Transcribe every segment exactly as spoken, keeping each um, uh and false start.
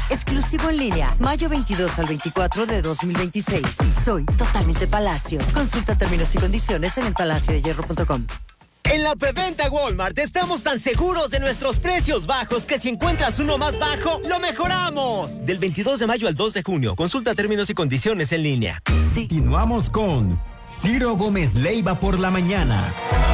Exclusivo en línea, mayo veintidós al veinticuatro de dos mil veintiséis. Y soy totalmente Palacio. Consulta términos y condiciones en el palacio de hierro punto com. En la preventa Walmart estamos tan seguros de nuestros precios bajos que si encuentras uno más bajo, lo mejoramos. Del veintidós de mayo al dos de junio. Consulta términos y condiciones en línea. Sí. Continuamos con Ciro Gómez Leiva por la mañana.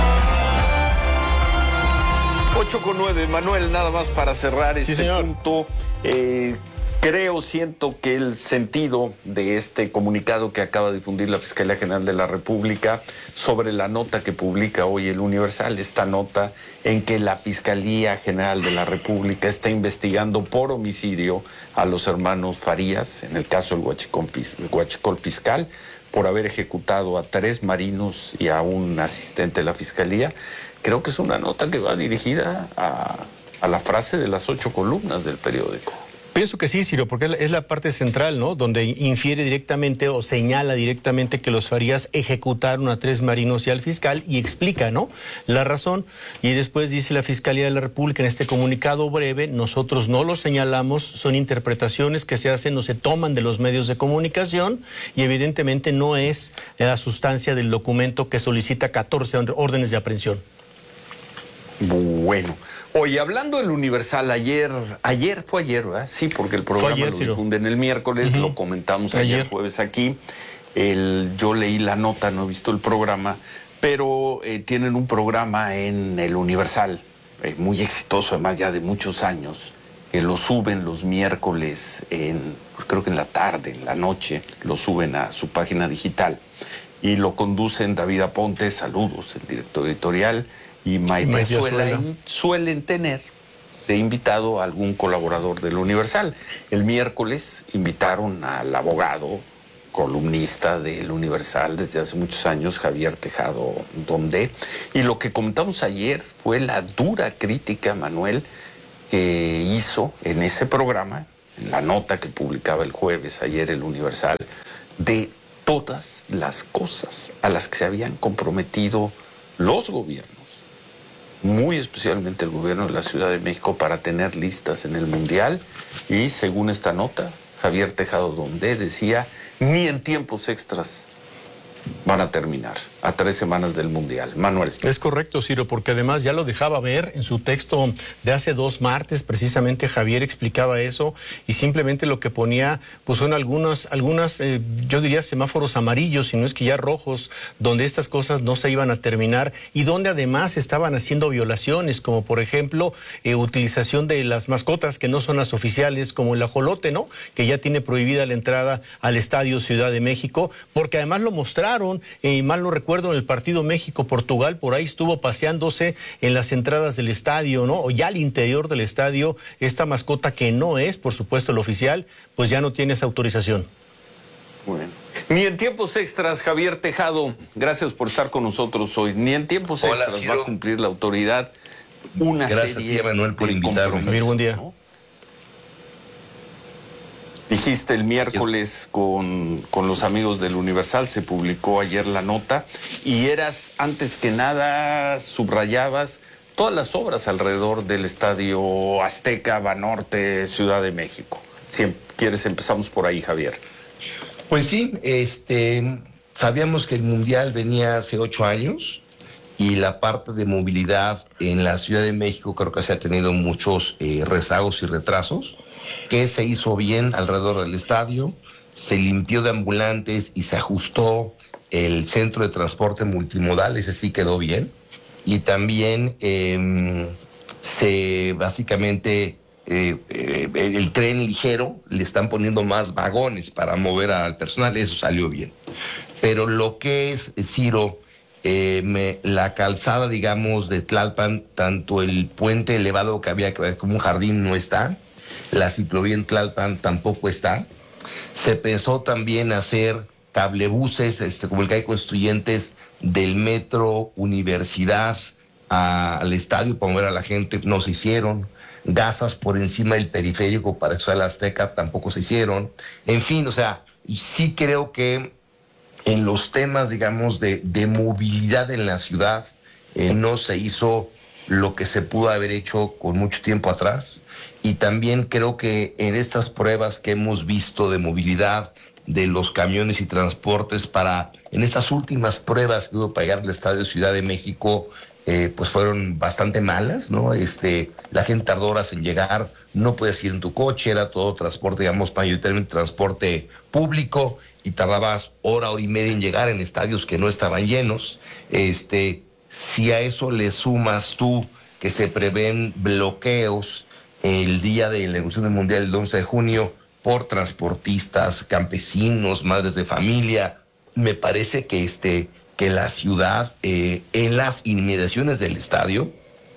ocho con nueve, Manuel, nada más para cerrar este sí, punto. Eh, creo, siento que el sentido de este comunicado que acaba de difundir la Fiscalía General de la República sobre la nota que publica hoy el Universal, esta nota en que la Fiscalía General de la República está investigando por homicidio a los hermanos Farías, en el caso del huachicol, huachicol fiscal, por haber ejecutado a tres marinos y a un asistente de la Fiscalía. Creo que es una nota que va dirigida a, a la frase de las ocho columnas del periódico. Pienso que sí, Ciro, porque es la parte central, ¿no? Donde infiere directamente o señala directamente que los Farías ejecutaron a tres marinos y al fiscal y explica, ¿no? La razón. Y después dice la Fiscalía de la República en este comunicado breve, nosotros no lo señalamos, son interpretaciones que se hacen o se toman de los medios de comunicación y evidentemente no es la sustancia del documento que solicita catorce órdenes de aprehensión. Bueno. Oye, hablando del Universal, ayer, ayer fue ayer, ¿verdad? Sí, porque el programa ayer, lo difunden el miércoles, uh-huh. Lo comentamos ayer, ayer jueves aquí. El, yo leí la nota, no he visto el programa, pero eh, tienen un programa en el Universal, eh, muy exitoso, además ya de muchos años, que lo suben los miércoles, en, creo que en la tarde, en la noche, lo suben a su página digital y lo conducen David Aponte, saludos, el director editorial, y Maite Azuela, y suelen tener de invitado a algún colaborador del Universal. El miércoles invitaron al abogado, columnista del Universal desde hace muchos años, Javier Tejado Donde, y lo que comentamos ayer fue la dura crítica, Manuel, que hizo en ese programa, en la nota que publicaba el jueves ayer el Universal, de todas las cosas a las que se habían comprometido los gobiernos, muy especialmente el gobierno de la Ciudad de México, para tener listas en el Mundial. Y según esta nota, Javier Tejado Donde decía, ni en tiempos extras van a terminar a tres semanas del Mundial. Manuel. Es correcto, Ciro, porque además ya lo dejaba ver en su texto de hace dos martes, precisamente Javier explicaba eso y simplemente lo que ponía, pues son algunas, algunas eh, yo diría semáforos amarillos, si no es que ya rojos, donde estas cosas no se iban a terminar y donde además estaban haciendo violaciones, como por ejemplo, eh, utilización de las mascotas que no son las oficiales, como el ajolote, ¿no? Que ya tiene prohibida la entrada al Estadio Ciudad de México, porque además lo mostraron, y eh, mal no recuerdo, en el partido México-Portugal, por ahí estuvo paseándose en las entradas del estadio, ¿no? O ya al interior del estadio, esta mascota que no es, por supuesto, el oficial, pues ya no tiene esa autorización. Bueno. Ni en tiempos extras, Javier Tejado, gracias por estar con nosotros hoy. Ni en tiempos Hola, extras Ciro. Va a cumplir la autoridad una gracias serie. Gracias a ti, Manuel, por invitarme. Javier, buen día. ¿No? Dijiste el miércoles con, con los amigos del Universal, se publicó ayer la nota, y eras, antes que nada, subrayabas todas las obras alrededor del Estadio Azteca, Banorte, Ciudad de México. Si quieres, empezamos por ahí, Javier. Pues sí, este, sabíamos que el Mundial venía hace ocho años, y la parte de movilidad en la Ciudad de México creo que se ha tenido muchos eh, rezagos y retrasos. Que se hizo bien alrededor del estadio, se limpió de ambulantes y se ajustó el centro de transporte multimodal, ese sí quedó bien. Y también eh, se básicamente eh, eh, el tren ligero le están poniendo más vagones para mover al personal, eso salió bien. Pero lo que es, Ciro, eh, me, la calzada, digamos, de Tlalpan, tanto el puente elevado que había que ver como un jardín no está. La ciclovía en Tlalpan tampoco está. Se pensó también hacer cablebuses, este, como el que hay constituyentes del metro Universidad a, al estadio para mover a la gente, no se hicieron. Gasas por encima del periférico para eso a la Azteca tampoco se hicieron. En fin, o sea, sí creo que en los temas, digamos, de, de movilidad en la ciudad, eh, no se hizo lo que se pudo haber hecho con mucho tiempo atrás. y también creo que en estas pruebas que hemos visto de movilidad de los camiones y transportes para, en estas últimas pruebas que hubo para llegar al Estadio Ciudad de México, eh, pues fueron bastante malas, ¿no? Este, la gente tardó horas en llegar, no podías ir en tu coche, era todo transporte, digamos, mayoritariamente transporte público, y tardabas hora, hora y media en llegar en estadios que no estaban llenos. Este, si a eso le sumas tú que se prevén bloqueos el día de la inauguración del Mundial, el once de junio, por transportistas, campesinos, madres de familia, me parece que este que la ciudad eh, en las inmediaciones del estadio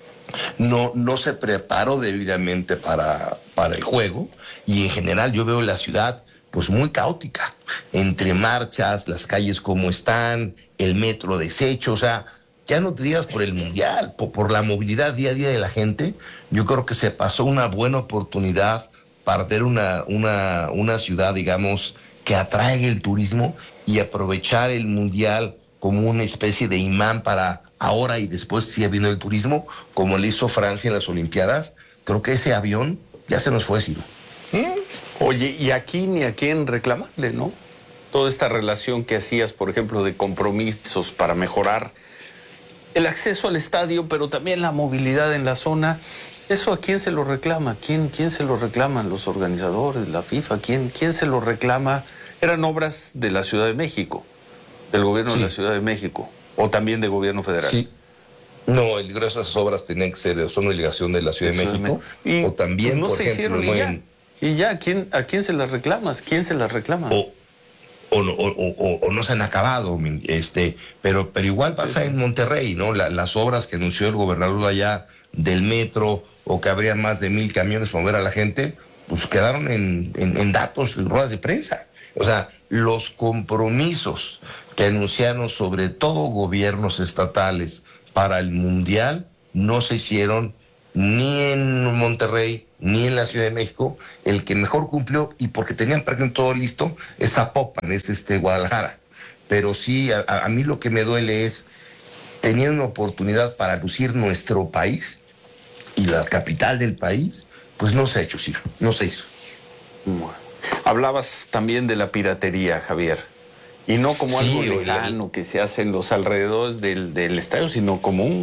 no, no se preparó debidamente para, para el juego, y en general yo veo la ciudad pues muy caótica, entre marchas, las calles como están, el metro deshecho, o sea, ya no te digas por el Mundial, por, por la movilidad día a día de la gente. Yo creo que se pasó una buena oportunidad para tener una, una, una ciudad, digamos, que atraiga el turismo y aprovechar el Mundial como una especie de imán para ahora y después sigue viendo el turismo, como le hizo Francia en las Olimpiadas. Creo que ese avión ya se nos fue, Ciro. ¿Mm? Oye, y aquí ni a quién reclamarle, ¿no? Toda esta relación que hacías, por ejemplo, de compromisos para mejorar el acceso al estadio, pero también la movilidad en la zona, ¿eso a quién se lo reclama? ¿Quién, quién se lo reclaman? ¿Los organizadores, la FIFA? ¿Quién, quién se lo reclama? Eran obras de la Ciudad de México, del gobierno sí. de la Ciudad de México, o también de gobierno federal. Sí. No, el grueso de esas obras tenían que ser, son obligación de la Ciudad de México, y o también, no por se ejemplo, hicieron no y ya. en... Y ya, ¿a quién, ¿a quién se las reclamas? ¿Quién se las reclama? O, o, no, o, o, o no se han acabado, este, pero, pero igual pasa en Monterrey, ¿no? La, las obras que anunció el gobernador de allá del metro, o que habría más de mil camiones para mover a la gente, pues quedaron en, en, en datos, en ruedas de prensa. O sea, los compromisos que anunciaron sobre todo gobiernos estatales para el Mundial no se hicieron ni en Monterrey, ni en la Ciudad de México. El que mejor cumplió, y porque tenían prácticamente todo listo, es Zapopan, es este Guadalajara. Pero sí, a, a mí lo que me duele es, tenían una oportunidad para lucir nuestro país, y la capital del país, pues no se ha hecho, Ciro, no se hizo. Bueno. Hablabas también de la piratería, Javier, y no como sí, algo lejano que se hace en los alrededores del, del estadio, sino como un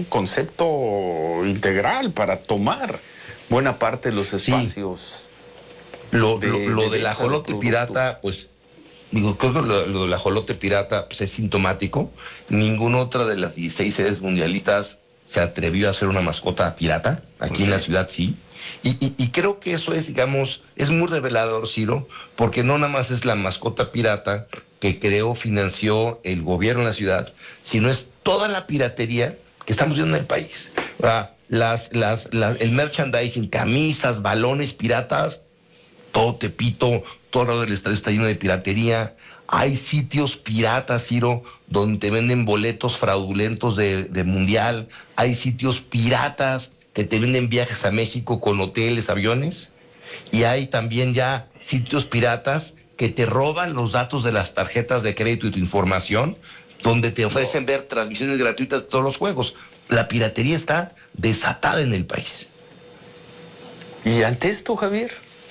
concepto integral para tomar buena parte de los espacios. Sí. Lo, de, lo, lo de del ajolote de pirata, pues, digo, creo que lo, lo del ajolote pirata pues, es sintomático. Ninguna otra de las dieciséis sedes mundialistas se atrevió a hacer una mascota pirata. Aquí sí. En la ciudad sí. Y, y, y creo que eso es, digamos, es muy revelador, Ciro, porque no nada más es la mascota pirata que creó, financió el gobierno de la ciudad, sino es toda la piratería que estamos viendo en el país. ¿Verdad? Las, las, las, el merchandising, camisas, balones piratas, todo Tepito, todo el lado del estadio está lleno de piratería. Hay sitios piratas, Ciro, donde te venden boletos fraudulentos de, de mundial. Hay sitios piratas que te venden viajes a México con hoteles, aviones. Y hay también ya sitios piratas que te roban los datos de las tarjetas de crédito y tu información, donde te ofrecen ver transmisiones gratuitas de todos los juegos. La piratería está desatada en el país. ¿Y ante esto, Javier?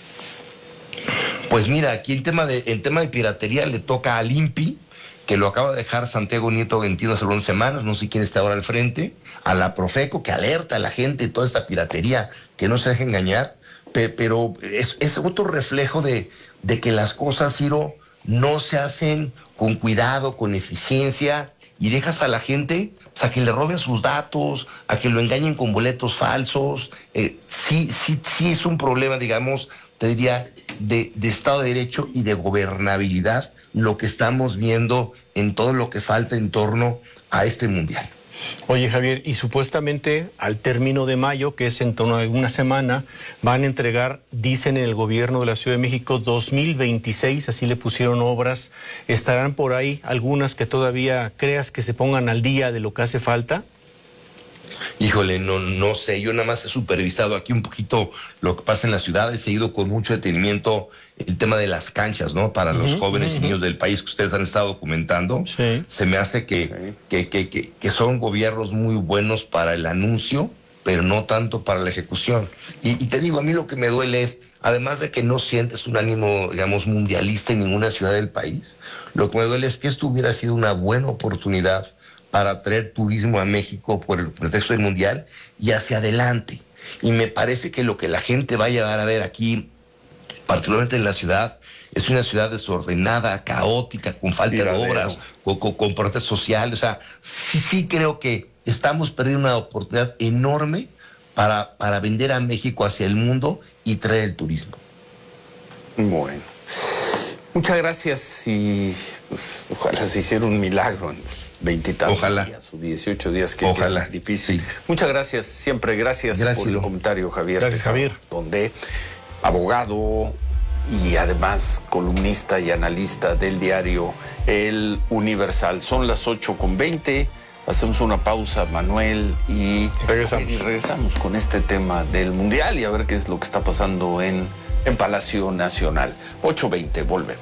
Pues mira, aquí el tema de, el tema de piratería le toca al I N P I, que lo acaba de dejar Santiago Nieto Gentino hace unas semanas, no sé quién está ahora al frente, a la Profeco, que alerta a la gente de toda esta piratería, que no se deje engañar, pe, pero es, es otro reflejo de, de que las cosas, Ciro, no se hacen con cuidado, con eficiencia, y dejas a la gente, o sea, que le roben sus datos, a que lo engañen con boletos falsos. Eh, sí, sí, sí es un problema, digamos, te diría, de, de Estado de Derecho y de gobernabilidad, lo que estamos viendo en todo lo que falta en torno a este mundial. Oye, Javier, y supuestamente al término de mayo, que es en torno a una semana, van a entregar, dicen en el gobierno de la Ciudad de México, dos mil veintiséis, así le pusieron obras. ¿Estarán por ahí algunas que todavía creas que se pongan al día de lo que hace falta? Híjole, no, no sé, yo nada más he supervisado aquí un poquito lo que pasa en la ciudad, he seguido con mucho detenimiento el tema de las canchas, ¿no? Para los uh-huh, jóvenes uh-huh. y niños del país que ustedes han estado documentando. Sí. Se me hace que, sí. que, que, que, que son gobiernos muy buenos para el anuncio, pero no tanto para la ejecución. Y, y te digo, a mí lo que me duele es, además de que no sientes un ánimo, digamos, mundialista en ninguna ciudad del país, lo que me duele es que esto hubiera sido una buena oportunidad para traer turismo a México por el pretexto del Mundial y hacia adelante. Y me parece que lo que la gente va a llegar a ver aquí, particularmente en la ciudad, es una ciudad desordenada, caótica, con falta Tiradero. de obras, con, con, con protestas sociales. O sea, sí, sí creo que estamos perdiendo una oportunidad enorme para, para vender a México hacia el mundo y traer el turismo. Bueno, muchas gracias y pues, ojalá se hiciera un milagro en los veintitantos días o dieciocho días que ojalá. Es difícil. Sí. Muchas gracias, siempre gracias, gracias por el comentario, Javier. Gracias, Javier. Donde abogado y además columnista y analista del diario El Universal. Son las ocho con veinte. Hacemos una pausa, Manuel, y regresamos. y regresamos con este tema del Mundial y a ver qué es lo que está pasando en, en Palacio Nacional. ocho veinte, volvemos.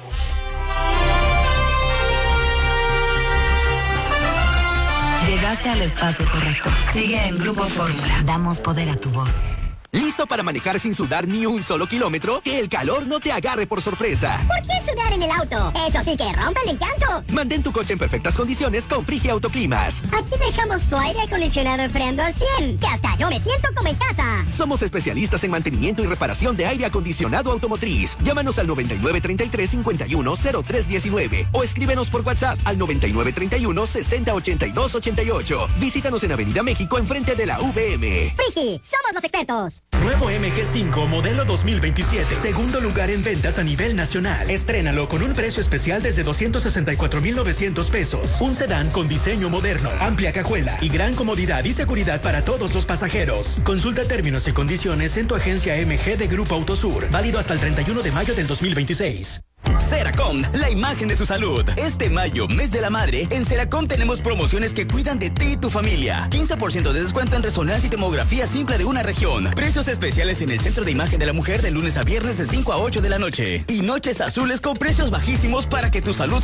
Llegaste al espacio correcto. Sigue en Grupo Fórmula. Damos poder a tu voz. ¿Listo para manejar sin sudar ni un solo kilómetro? Que el calor no te agarre por sorpresa. ¿Por qué sudar en el auto? Eso sí que rompe el encanto. Mantén tu coche en perfectas condiciones con Frigia Autoclimas. Aquí dejamos tu aire acondicionado enfriando al cien, que hasta yo me siento como en casa. Somos especialistas en mantenimiento y reparación de aire acondicionado automotriz. Llámanos al noventa y nueve treinta y tres cincuenta y uno cero tres diecinueve o escríbenos por WhatsApp al noventa y nueve treinta y uno sesenta ochenta y dos ochenta y ocho. Visítanos en Avenida México enfrente de la V M. Frigi, somos los expertos. Nuevo M G cinco modelo dos mil veintisiete. Segundo lugar en ventas a nivel nacional. Estrénalo con un precio especial desde doscientos sesenta y cuatro mil novecientos pesos. Un sedán con diseño moderno, amplia cajuela y gran comodidad y seguridad para todos los pasajeros. Consulta términos y condiciones en tu agencia M G de Grupo Autosur. Válido hasta el treinta y uno de mayo del dos mil veintiséis. Ceracom, la imagen de su salud. Este mayo, mes de la madre, en Ceracom tenemos promociones que cuidan de ti y tu familia. quince por ciento de descuento en resonancia y tomografía simple de una región. Precios especiales en el Centro de Imagen de la Mujer de lunes a viernes de cinco a ocho de la noche. Y noches azules con precios bajísimos para que tu salud